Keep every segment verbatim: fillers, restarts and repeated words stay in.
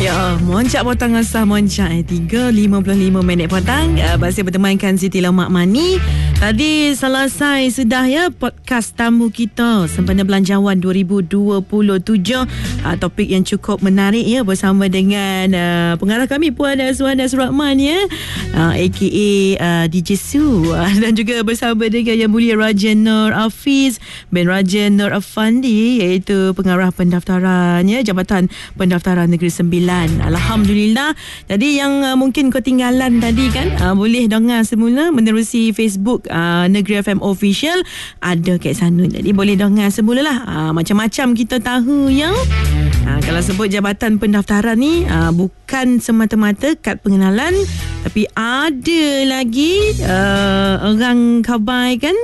Ya, moncak potong asah moncak eh, tiga lima puluh lima minit petang. uh, Masih bertemankan Siti Lemak Mani. Tadi selesai sudah ya podcast tamu kita sempena Belanjawan dua ribu dua puluh tujuh. uh, Topik yang cukup menarik ya, bersama dengan uh, pengarah kami Puan Suhana Suratman ya, uh, a k a uh, D J Su, uh, dan juga bersama dengan Yang Mulia Raja Nur Hafiz bin Raja Nur Afandi, iaitu pengarah pendaftaran ya, Jabatan Pendaftaran Negeri Sembilan. Alhamdulillah. Jadi yang uh, mungkin ketinggalan tadi kan, uh, boleh dengar semula menerusi Facebook uh, Negeri F M Official, ada kat sana. Jadi boleh dengar semula lah. Uh, macam-macam kita tahu yang uh, kalau sebut Jabatan Pendaftaran ni uh, bukan semata-mata kad pengenalan, tapi ada lagi uh, orang khabar kan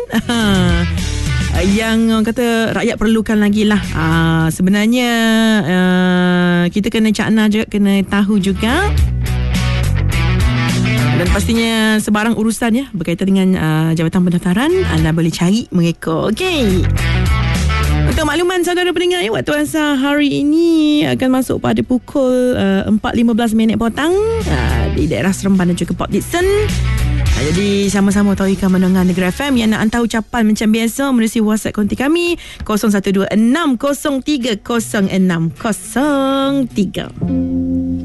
yang orang kata rakyat perlukan lagi lah. Aa, sebenarnya aa, kita kena cakna juga, kena tahu juga, dan pastinya sebarang urusan ya berkaitan dengan aa, Jabatan Pendaftaran anda boleh cari mereka. Okey. Untuk makluman saudara pendengar ya, waktu asal hari ini akan masuk pada pukul uh, empat lima belas minit petang uh, di daerah Seremban dan juga Port Dickson. Uh, jadi sama-sama tauhidkan mendengar Negeri F M. Yang nak hantar ucapan macam biasa melalui WhatsApp konti kami kosong satu dua enam kosong tiga kosong enam kosong tiga.